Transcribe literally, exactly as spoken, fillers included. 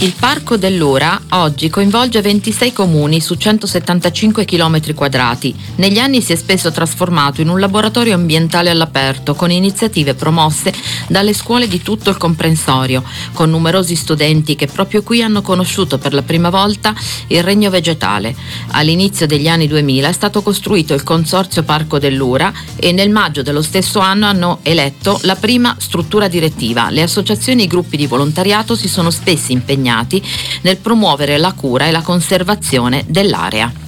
Il Parco dell'Ura oggi coinvolge ventisei comuni su centosettantacinque chilometri quadrati. Negli anni si è spesso trasformato in un laboratorio ambientale all'aperto con iniziative promosse dalle scuole di tutto il comprensorio, con numerosi studenti che proprio qui hanno conosciuto per la prima volta il regno vegetale. All'inizio degli anni duemila è stato costruito il Consorzio Parco dell'Ura e nel maggio dello stesso anno hanno eletto la prima struttura direttiva. Le associazioni e i gruppi di volontariato si sono spesso impegnati nel promuovere la cura e la conservazione dell'area.